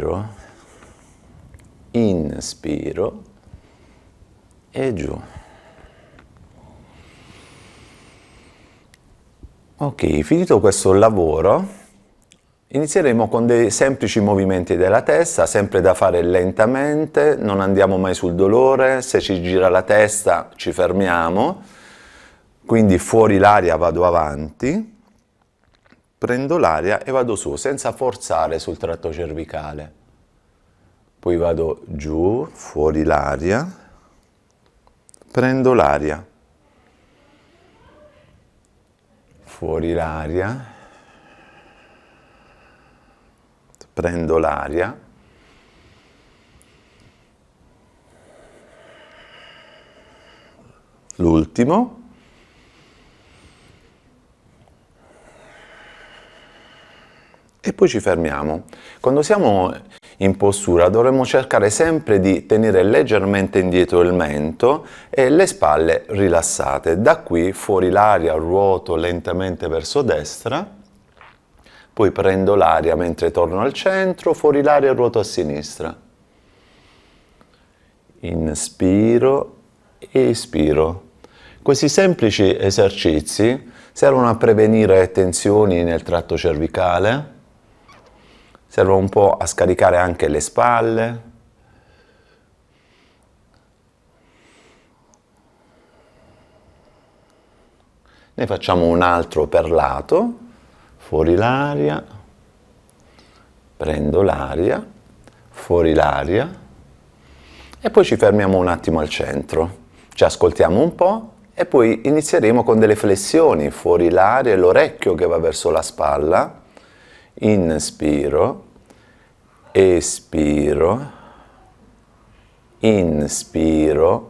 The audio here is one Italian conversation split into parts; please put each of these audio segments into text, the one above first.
inspiro, inspiro e giù. Ok, finito questo lavoro, inizieremo con dei semplici movimenti della testa, sempre da fare lentamente, non andiamo mai sul dolore, se ci gira la testa ci fermiamo, quindi fuori l'aria vado avanti, prendo l'aria e vado su, senza forzare sul tratto cervicale. Poi vado giù, fuori l'aria, prendo l'aria. Fuori l'aria, prendo l'aria, l'ultimo, e poi ci fermiamo. Quando siamo in postura dovremmo cercare sempre di tenere leggermente indietro il mento e le spalle rilassate. Da qui fuori l'aria, ruoto lentamente verso destra, poi prendo l'aria mentre torno al centro, fuori l'aria e ruoto a sinistra. Inspiro, espiro. Questi semplici esercizi servono a prevenire tensioni nel tratto cervicale, servono un po' a scaricare anche le spalle. Ne facciamo un altro per lato, fuori l'aria, prendo l'aria, fuori l'aria e poi ci fermiamo un attimo al centro. Ci ascoltiamo un po' e poi inizieremo con delle flessioni, fuori l'aria e l'orecchio che va verso la spalla. Inspiro, espiro, inspiro,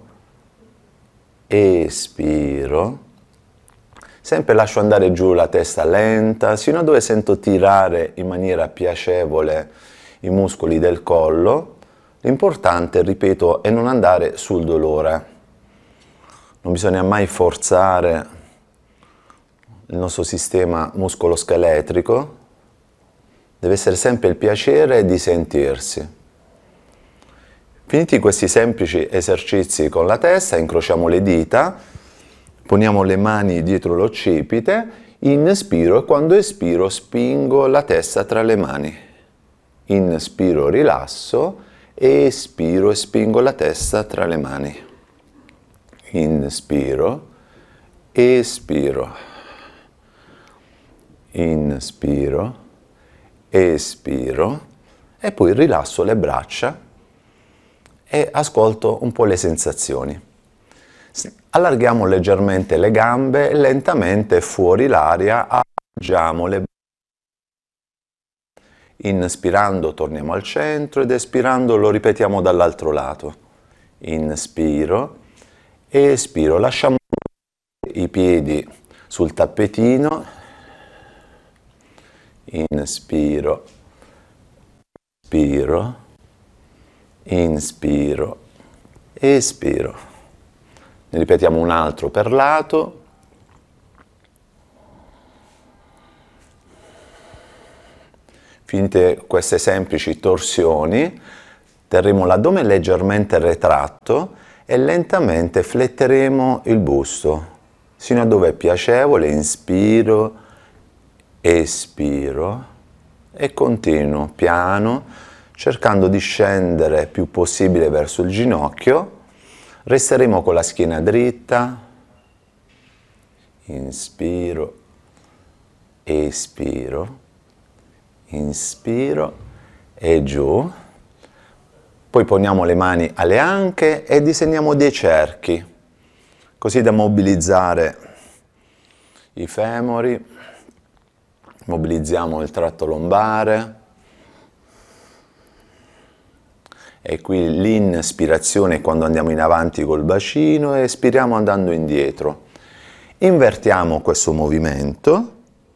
espiro. Sempre lascio andare giù la testa lenta, sino a dove sento tirare in maniera piacevole i muscoli del collo. L'importante, ripeto, è non andare sul dolore. Non bisogna mai forzare il nostro sistema muscoloscheletrico. Deve essere sempre il piacere di sentirsi. Finiti questi semplici esercizi con la testa, incrociamo le dita, poniamo le mani dietro l'occipite, inspiro e quando espiro spingo la testa tra le mani. Inspiro, rilasso, espiro e spingo la testa tra le mani. Inspiro, espiro, inspiro, espiro e poi rilasso le braccia e ascolto un po' le sensazioni. Allarghiamo leggermente le gambe e lentamente fuori l'aria appoggiamo le braccia. Inspirando torniamo al centro ed espirando lo ripetiamo dall'altro lato. Inspiro, espiro, lasciamo i piedi sul tappetino. Inspiro, espiro, inspiro, espiro. Ne ripetiamo un altro per lato. Finite queste semplici torsioni, terremo l'addome leggermente retratto e lentamente fletteremo il busto, sino a dove è piacevole. Inspiro, espiro e continuo piano, cercando di scendere più possibile verso il ginocchio. Resteremo con la schiena dritta. Inspiro, espiro, inspiro e giù. Poi poniamo le mani alle anche e disegniamo dei cerchi, così da mobilizzare i femori. Mobilizziamo il tratto lombare e qui l'inspirazione è quando andiamo in avanti col bacino e espiriamo andando indietro. Invertiamo questo movimento.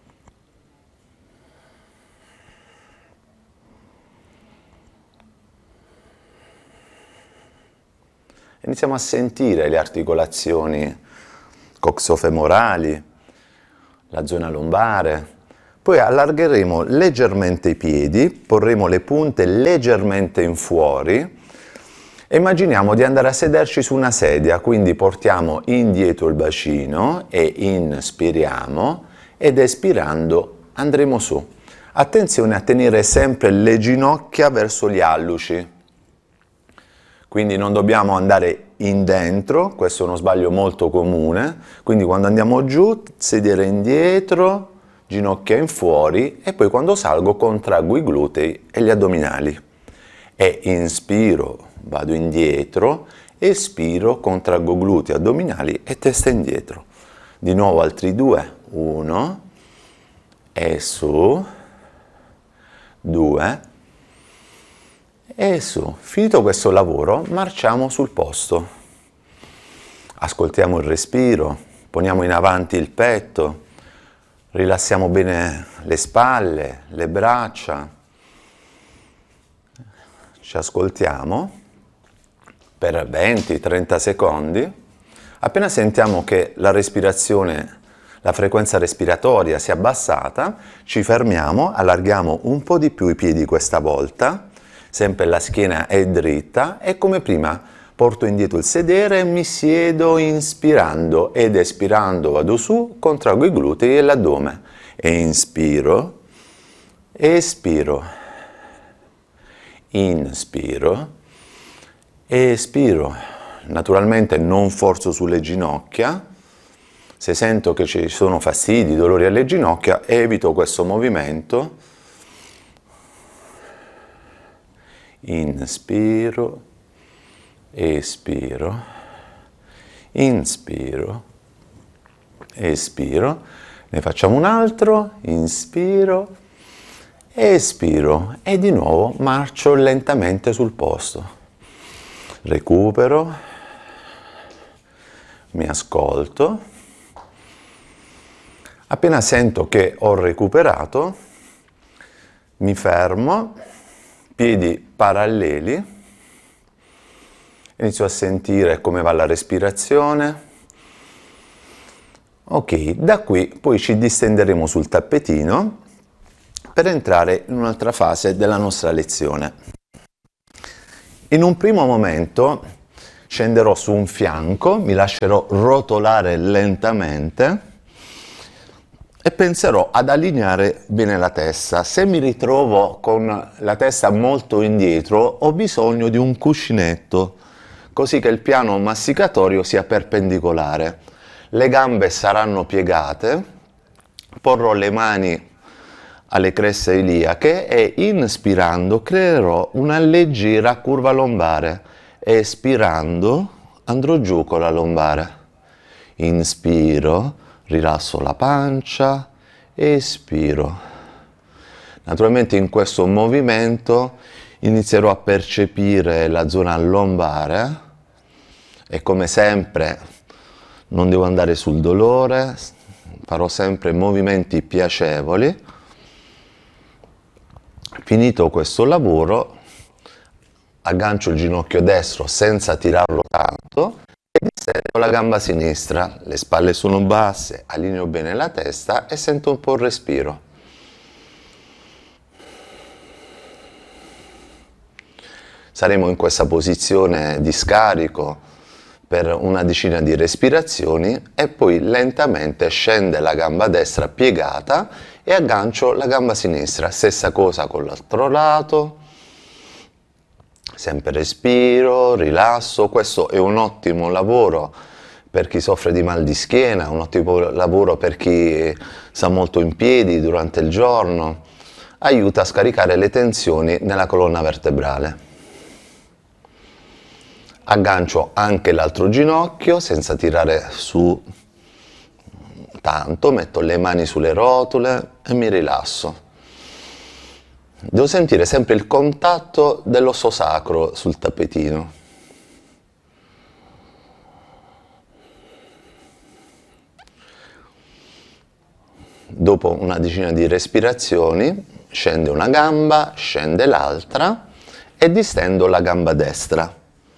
Iniziamo a sentire le articolazioni coxofemorali, la zona lombare. Poi allargheremo leggermente i piedi, porremo le punte leggermente in fuori e immaginiamo di andare a sederci su una sedia, quindi portiamo indietro il bacino e inspiriamo ed espirando andremo su. Attenzione a tenere sempre le ginocchia verso gli alluci, quindi non dobbiamo andare in dentro, questo è uno sbaglio molto comune, quindi quando andiamo giù, sedere indietro, ginocchia in fuori e poi quando salgo contraggo i glutei e gli addominali. E inspiro, vado indietro, espiro, contraggo glutei, addominali e testa indietro. Di nuovo altri 2, 1, e su, 2, e su. Finito questo lavoro, marciamo sul posto. Ascoltiamo il respiro, poniamo in avanti il petto, rilassiamo bene le spalle, le braccia. Ci ascoltiamo per 20-30 secondi. Appena sentiamo che la respirazione, la frequenza respiratoria si è abbassata, ci fermiamo, allarghiamo un po' di più i piedi questa volta, sempre la schiena è dritta e come prima porto indietro il sedere e mi siedo inspirando ed espirando vado su, contraggo i glutei e l'addome e inspiro, espiro. Inspiro, espiro, naturalmente non forzo sulle ginocchia, se sento che ci sono fastidi, dolori alle ginocchia, evito questo movimento, inspiro, espiro, inspiro, espiro, ne facciamo un altro, inspiro, espiro e di nuovo marcio lentamente sul posto. Recupero, mi ascolto. Appena sento che ho recuperato, mi fermo, piedi paralleli, inizio a sentire come va la respirazione. Ok, da qui poi ci distenderemo sul tappetino per entrare in un'altra fase della nostra lezione. In un primo momento scenderò su un fianco, mi lascerò rotolare lentamente e penserò ad allineare bene la testa. Se mi ritrovo con la testa molto indietro, ho bisogno di un cuscinetto, così che il piano masticatorio sia perpendicolare. Le gambe saranno piegate, porrò le mani alle creste iliache e inspirando creerò una leggera curva lombare, espirando andrò giù con la lombare. Inspiro, rilasso la pancia, espiro. Naturalmente in questo movimento inizierò a percepire la zona lombare e come sempre non devo andare sul dolore, farò sempre movimenti piacevoli. Finito questo lavoro, aggancio il ginocchio destro senza tirarlo tanto e distendo la gamba sinistra, le spalle sono basse, allineo bene la testa e sento un po' il respiro. Saremo in questa posizione di scarico per una decina di respirazioni e poi lentamente scende la gamba destra piegata e aggancio la gamba sinistra, stessa cosa con l'altro lato, sempre respiro, rilasso. Questo è un ottimo lavoro per chi soffre di mal di schiena, un ottimo lavoro per chi sta molto in piedi durante il giorno, aiuta a scaricare le tensioni nella colonna vertebrale. Aggancio anche l'altro ginocchio senza tirare su tanto, metto le mani sulle rotule e mi rilasso. Devo sentire sempre il contatto dell'osso sacro sul tappetino. Dopo una decina di respirazioni scende una gamba, scende l'altra e distendo la gamba destra.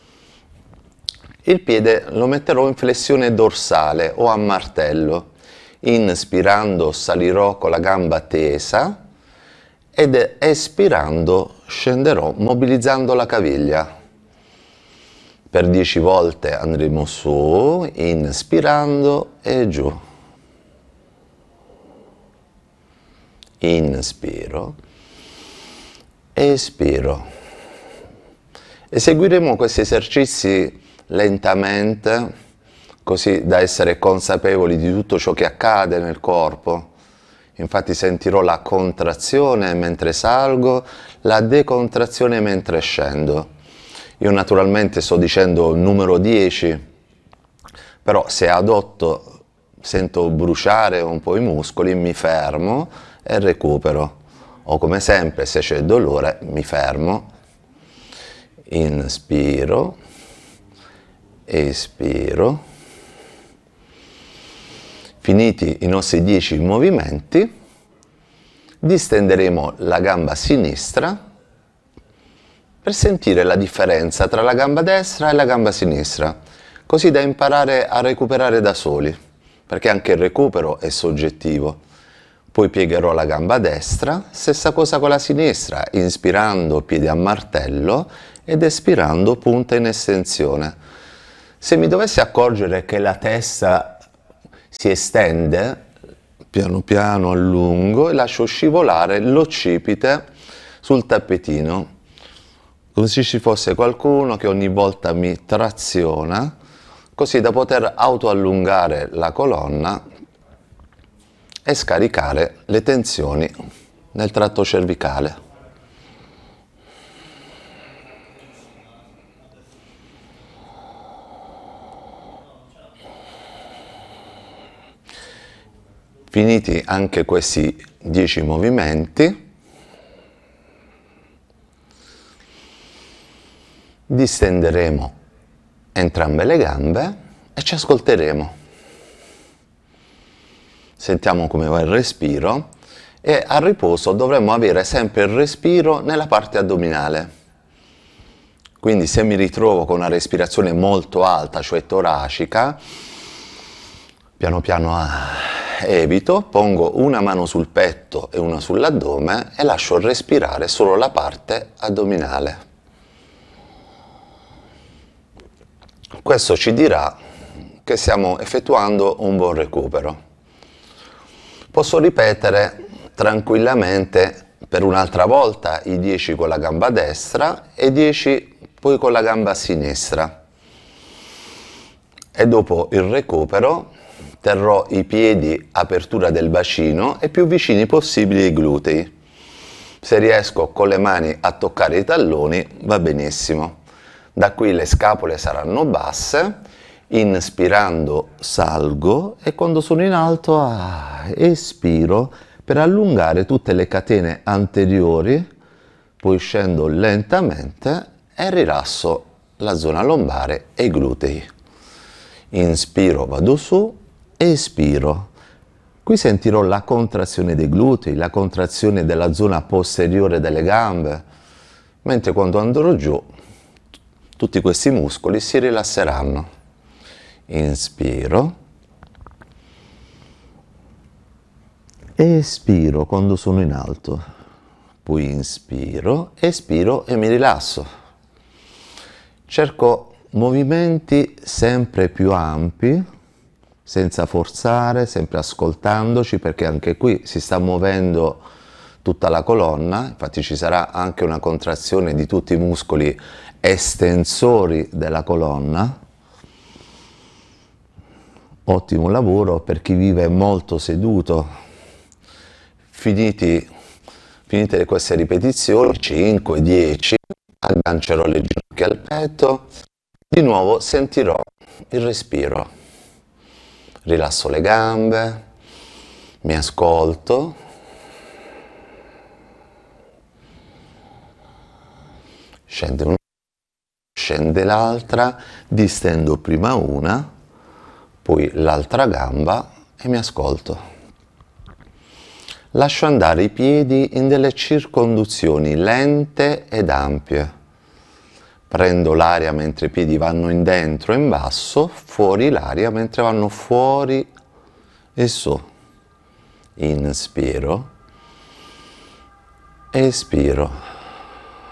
Il piede lo metterò in flessione dorsale o a martello. Inspirando salirò con la gamba tesa ed espirando scenderò mobilizzando la caviglia. Per 10 volte andremo su, inspirando e giù. Inspiro, espiro. Eseguiremo questi esercizi lentamente, così da essere consapevoli di tutto ciò che accade nel corpo. Infatti sentirò la contrazione mentre salgo, la decontrazione mentre scendo. Io naturalmente sto dicendo il numero 10, però se ad 8 sento bruciare un po' i muscoli, mi fermo e recupero. O come sempre, se c'è dolore, mi fermo, inspiro, espiro. Finiti i nostri 10 movimenti, distenderemo la gamba sinistra per sentire la differenza tra la gamba destra e la gamba sinistra, così da imparare a recuperare da soli, perché anche il recupero è soggettivo. Poi piegherò la gamba destra, stessa cosa con la sinistra, inspirando piedi a martello ed espirando punta in estensione. Se mi dovessi accorgere che la testa si estende, piano piano allungo e lascio scivolare l'occipite sul tappetino, come se ci fosse qualcuno che ogni volta mi traziona, così da poter autoallungare la colonna e scaricare le tensioni nel tratto cervicale. Finiti anche questi 10 movimenti, distenderemo entrambe le gambe e ci ascolteremo. Sentiamo come va il respiro e al riposo dovremo avere sempre il respiro nella parte addominale. Quindi se mi ritrovo con una respirazione molto alta, cioè toracica, piano piano evito, pongo una mano sul petto e una sull'addome e lascio respirare solo la parte addominale. Questo ci dirà che stiamo effettuando un buon recupero. Posso ripetere tranquillamente per un'altra volta i 10 con la gamba destra e 10 poi con la gamba sinistra. E dopo il recupero terrò i piedi apertura del bacino e più vicini possibili ai glutei. Se riesco con le mani a toccare i talloni va benissimo. Da qui le scapole saranno basse, inspirando salgo e quando sono in alto espiro per allungare tutte le catene anteriori, poi scendo lentamente e rilasso la zona lombare e i glutei. Inspiro, vado su, espiro. Qui sentirò la contrazione dei glutei, la contrazione della zona posteriore delle gambe, mentre quando andrò giù tutti questi muscoli si rilasseranno. Inspiro, espiro quando sono in alto, poi inspiro, espiro e mi rilasso. Cerco movimenti sempre più ampi, senza forzare, sempre ascoltandoci, perché anche qui si sta muovendo tutta la colonna, infatti ci sarà anche una contrazione di tutti i muscoli estensori della colonna. Ottimo lavoro per chi vive molto seduto. Finite queste ripetizioni, 5, 10, aggancerò le ginocchia al petto, di nuovo sentirò il respiro. Rilasso le gambe, mi ascolto. Scende una, scende l'altra, distendo prima una, poi l'altra gamba e mi ascolto. Lascio andare i piedi in delle circonduzioni lente ed ampie. Prendo l'aria mentre i piedi vanno in dentro e in basso, fuori l'aria mentre vanno fuori e su. inspiro, espiro.